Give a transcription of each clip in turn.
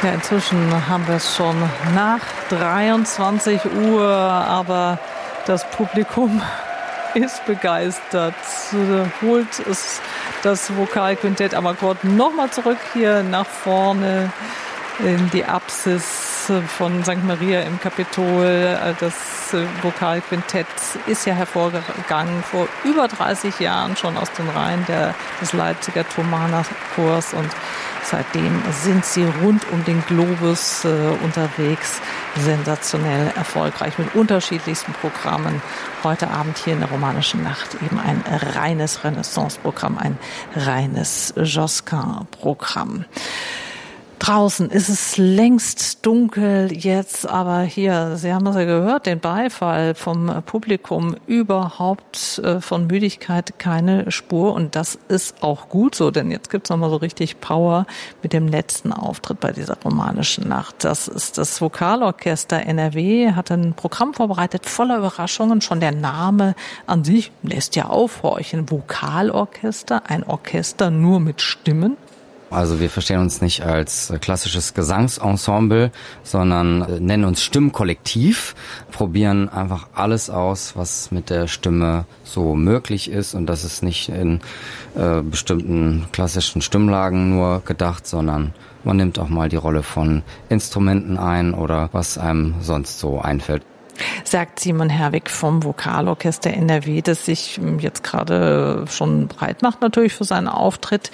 Ja, inzwischen haben wir es schon nach 23 Uhr, aber das Publikum ist begeistert. Holt es das Vokalquintett Amakord nochmal zurück hier nach vorne in die Apsis von St. Maria im Kapitol. Das Vokalquintett ist ja hervorgegangen vor über 30 Jahren schon aus den Reihen des Leipziger Thomanerchors und seitdem sind sie rund um den Globus unterwegs, sensationell erfolgreich mit unterschiedlichsten Programmen. Heute Abend hier in der Romanischen Nacht eben ein reines Renaissance-Programm, ein reines Josquin-Programm. Draußen ist es längst dunkel jetzt, aber hier, Sie haben es ja gehört, den Beifall vom Publikum, überhaupt von Müdigkeit keine Spur und das ist auch gut so, denn jetzt gibt's nochmal so richtig Power mit dem letzten Auftritt bei dieser Romanischen Nacht. Das ist das Vokalorchester NRW, hat ein Programm vorbereitet voller Überraschungen. Schon der Name an sich lässt ja aufhorchen. Vokalorchester, ein Orchester nur mit Stimmen. Also wir verstehen uns nicht als klassisches Gesangsensemble, sondern nennen uns Stimmkollektiv, probieren einfach alles aus, was mit der Stimme so möglich ist. Und das ist nicht in bestimmten klassischen Stimmlagen nur gedacht, sondern man nimmt auch mal die Rolle von Instrumenten ein oder was einem sonst so einfällt. Sagt Simon Herwig vom Vokalorchester NRW, das sich jetzt gerade schon breit macht natürlich für seinen Auftritt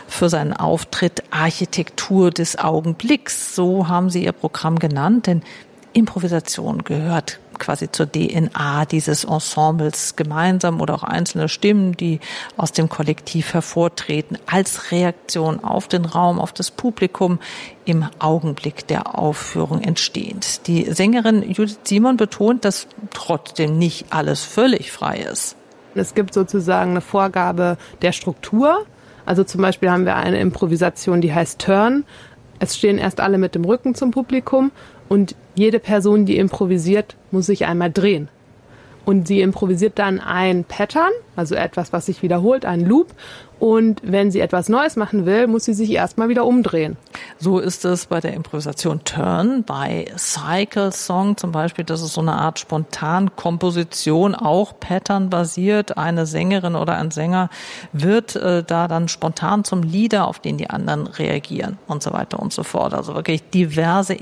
Architektur des Augenblicks. So haben sie ihr Programm genannt, denn Improvisation gehört quasi zur DNA dieses Ensembles, gemeinsam oder auch einzelne Stimmen, die aus dem Kollektiv hervortreten, als Reaktion auf den Raum, auf das Publikum, im Augenblick der Aufführung entstehend. Die Sängerin Judith Simon betont, dass trotzdem nicht alles völlig frei ist. Es gibt sozusagen eine Vorgabe der Struktur. Also zum Beispiel haben wir eine Improvisation, die heißt Turn. Es stehen erst alle mit dem Rücken zum Publikum und jede Person, die improvisiert, muss sich einmal drehen. Und sie improvisiert dann ein Pattern, also etwas, was sich wiederholt, ein Loop. Und wenn sie etwas Neues machen will, muss sie sich erstmal wieder umdrehen. So ist es bei der Improvisation Turn, bei Cycle Song zum Beispiel. Das ist so eine Art Spontankomposition, auch Pattern-basiert. Eine Sängerin oder ein Sänger wird da dann spontan zum Leader, auf den die anderen reagieren und so weiter und so fort. Also wirklich diverse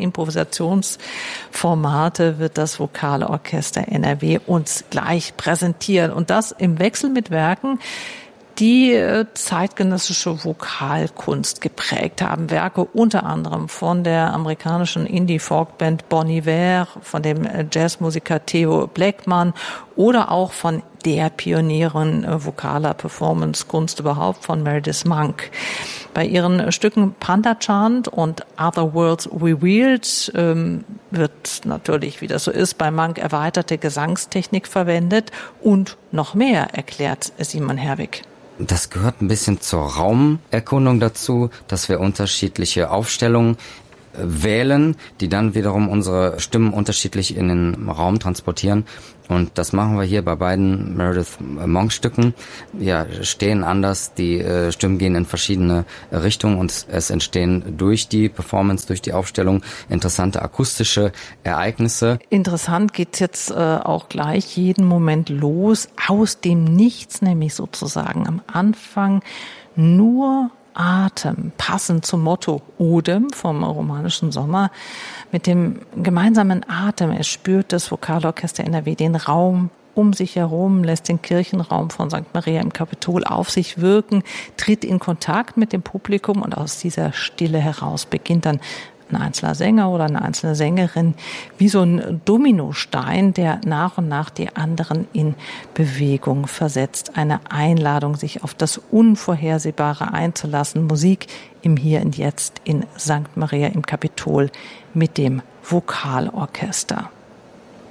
Improvisationsformate wird das Vokalorchester NRW uns gleich präsentieren. Und das im Wechsel mit Werken, die zeitgenössische Vokalkunst geprägt haben. Werke unter anderem von der amerikanischen Indie-Folk-Band Bon Iver, von dem Jazzmusiker Theo Blackman oder auch von der Pionierin vokaler Performance-Kunst überhaupt, von Meredith Monk. Bei ihren Stücken Panda Chant und Other Worlds Revealed wird natürlich, wie das so ist, bei Monk erweiterte Gesangstechnik verwendet und noch mehr, erklärt Simon Herwig. Das gehört ein bisschen zur Raumerkundung dazu, dass wir unterschiedliche Aufstellungen wählen, die dann wiederum unsere Stimmen unterschiedlich in den Raum transportieren. Und das machen wir hier bei beiden Meredith Monk Stücken. Ja, stehen anders, die Stimmen gehen in verschiedene Richtungen und es entstehen durch die Performance, durch die Aufstellung interessante akustische Ereignisse. Interessant geht's jetzt auch gleich jeden Moment los, aus dem Nichts, nämlich sozusagen am Anfang nur Atem, passend zum Motto Odem vom Romanischen Sommer. Mit dem gemeinsamen Atem erspürt das Vokalorchester NRW den Raum um sich herum, lässt den Kirchenraum von St. Maria im Kapitol auf sich wirken, tritt in Kontakt mit dem Publikum und aus dieser Stille heraus beginnt dann ein einzelner Sänger oder eine einzelne Sängerin wie so ein Dominostein, der nach und nach die anderen in Bewegung versetzt. Eine Einladung, sich auf das Unvorhersehbare einzulassen. Musik im Hier und Jetzt in St. Maria im Kapitol mit dem Vokalorchester.